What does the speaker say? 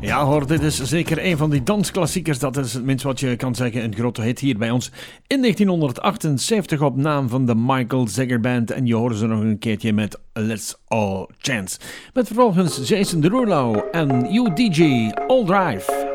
Ja hoor, dit is zeker een van die dansklassiekers. Dat is het minst wat je kan zeggen. Een grote hit hier bij ons in 1978 op naam van de Michael Zager Band. En je hoort ze nog een keertje met Let's All Chance. Met vervolgens Jason Derulo en UDG All Drive.